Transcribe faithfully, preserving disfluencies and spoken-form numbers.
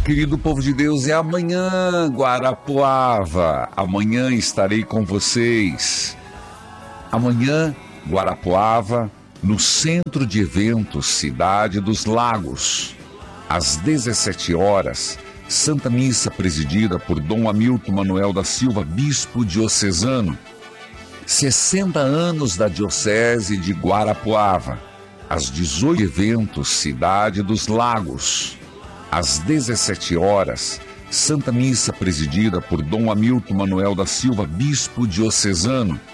Querido povo de Deus, é amanhã, Guarapuava. Amanhã estarei com vocês. Amanhã, Guarapuava, no Centro de Eventos Cidade dos Lagos. Às dezessete horas, Santa Missa presidida por Dom Hamilton Manuel da Silva, bispo diocesano. sessenta anos da Diocese de Guarapuava. Às dezoito eventos Cidade dos Lagos. Às dezessete horas, Santa Missa presidida por Dom Hamilton Manuel da Silva, bispo diocesano.